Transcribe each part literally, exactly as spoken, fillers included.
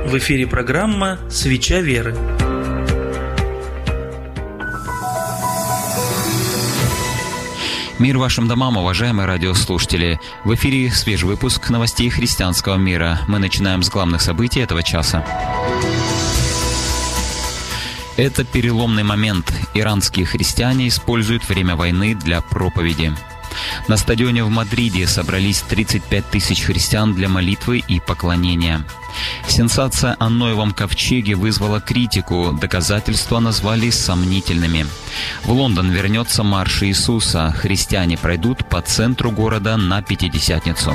В эфире программа «Свеча веры». Мир вашим домам, уважаемые радиослушатели! В эфире свежий выпуск новостей христианского мира. Мы начинаем с главных событий этого часа. Это переломный момент. Иранские христиане используют время войны для проповеди. На стадионе в Мадриде собрались тридцать пять тысяч христиан для молитвы и поклонения. Сенсация о Ноевом ковчеге вызвала критику, доказательства назвали сомнительными. В Лондон вернется марш Иисуса, христиане пройдут по центру города на Пятидесятницу.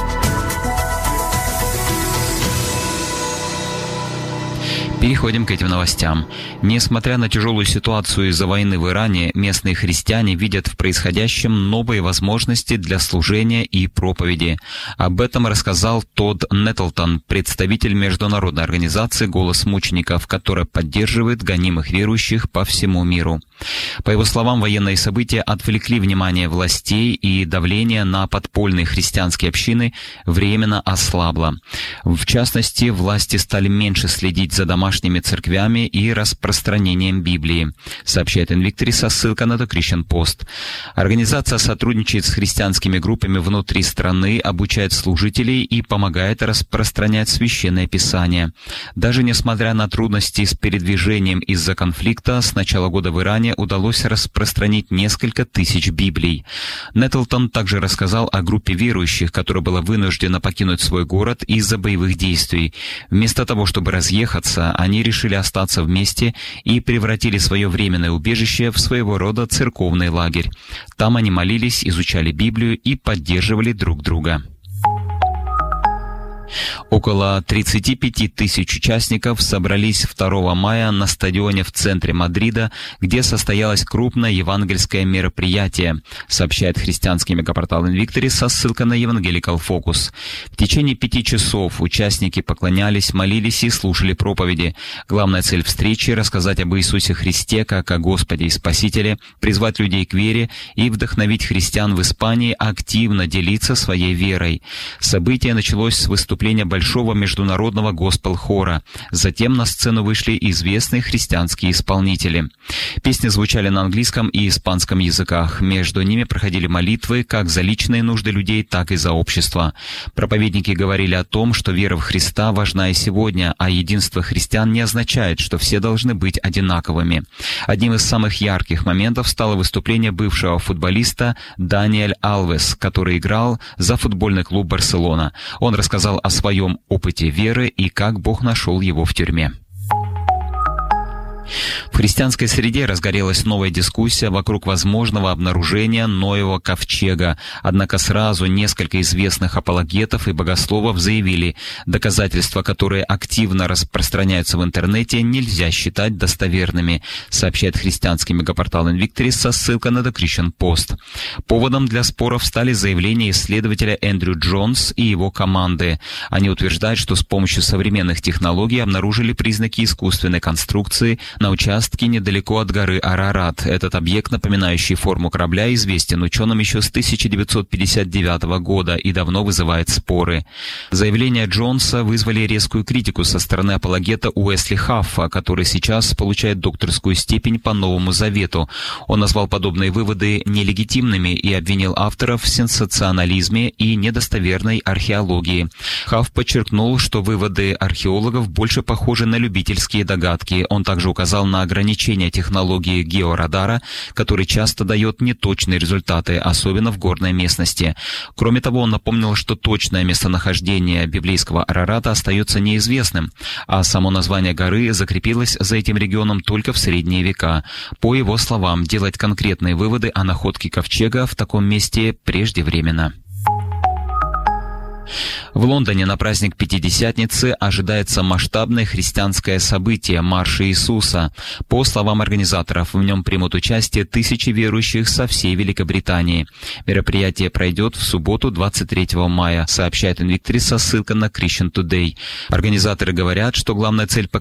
Переходим к этим новостям. Несмотря на тяжелую ситуацию из-за войны в Иране, местные христиане видят в происходящем новые возможности для служения и проповеди. Об этом рассказал Тодд Неттлтон, представитель международной организации «Голос мучеников», которая поддерживает гонимых верующих по всему миру. По его словам, военные события отвлекли внимание властей, и давление на подпольные христианские общины временно ослабло. В частности, власти стали меньше следить за домашними церквями и распространением Библии, сообщает Invictus со ссылкой на The Christian Post. Организация сотрудничает с христианскими группами внутри страны, обучает служителей и помогает распространять священное писание. Даже несмотря на трудности с передвижением из-за конфликта, с начала года в Иране удалось распространить несколько тысяч Библий. Неттлтон также рассказал о группе верующих, которая была вынуждена покинуть свой город из-за боевых действий. Вместо того, чтобы разъехаться, они решили остаться вместе и превратили свое временное убежище в своего рода церковный лагерь. Там они молились, изучали Библию и поддерживали друг друга. Около тридцати пяти тысяч участников собрались второго мая на стадионе в центре Мадрида, где состоялось крупное евангельское мероприятие, сообщает христианский мегапортал Invictus со ссылкой на Evangelical Focus. В течение пяти часов участники поклонялись, молились и слушали проповеди. Главная цель встречи — рассказать об Иисусе Христе как о Господе и Спасителе, призвать людей к вере и вдохновить христиан в Испании активно делиться своей верой. Событие началось с выступления большого международного госпел-хора. Затем на сцену вышли известные христианские исполнители. Песни звучали на английском и испанском языках. Между ними проходили молитвы как за личные нужды людей, так и за общество. Проповедники говорили о том, что вера в Христа важна и сегодня, а единство христиан не означает, что все должны быть одинаковыми. Одним из самых ярких моментов стало выступление бывшего футболиста Даниэль Алвес, который играл за футбольный клуб «Барселона». Он рассказал о своем опыте веры и как Бог нашел его в тюрьме. В христианской среде разгорелась новая дискуссия вокруг возможного обнаружения Ноевого ковчега. Однако сразу несколько известных апологетов и богословов заявили, доказательства, которые активно распространяются в интернете, нельзя считать достоверными, сообщает христианский мегапортал Invictus со ссылкой на The Christian Post. Поводом для споров стали заявления исследователя Эндрю Джонс и его команды. Они утверждают, что с помощью современных технологий обнаружили признаки искусственной конструкции на участке недалеко от горы Арарат. Этот объект, напоминающий форму корабля, известен ученым еще с тысяча девятьсот пятьдесят девятого года и давно вызывает споры. Заявления Джонса вызвали резкую критику со стороны апологета Уэсли Хаффа, который сейчас получает докторскую степень по Новому Завету. Он назвал подобные выводы нелегитимными и обвинил авторов в сенсационализме и недостоверной археологии. Хафф подчеркнул, что выводы археологов больше похожи на любительские догадки. Он также указал на ограничения технологии георадара, который часто дает неточные результаты, особенно в горной местности. Кроме того, он напомнил, что точное местонахождение библейского Арарата остается неизвестным, а само название горы закрепилось за этим регионом только в средние века. По его словам, делать конкретные выводы о находке ковчега в таком месте преждевременно. В Лондоне на праздник Пятидесятницы ожидается масштабное христианское событие — Марш Иисуса. По словам организаторов, в нем примут участие тысячи верующих со всей Великобритании. Мероприятие пройдет в субботу, двадцать третьего мая, сообщает Invictus со ссылкой на Christian Today. Организаторы говорят, что главная цель